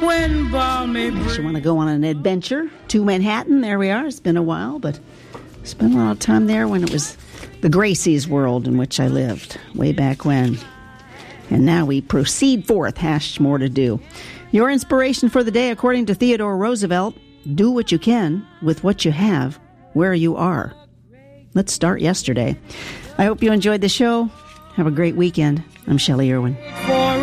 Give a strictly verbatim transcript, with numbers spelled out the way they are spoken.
when balmy breeze. You want to go on an adventure to Manhattan? There we are. It's been a while, but spent a lot of time there when it was the Gracie's world in which I lived way back when. And now we proceed forth. Hash more to do. Your inspiration for the day, according to Theodore Roosevelt, do what you can with what you have where you are. Let's start yesterday. I hope you enjoyed the show. Have a great weekend. I'm Shelley Irwin. For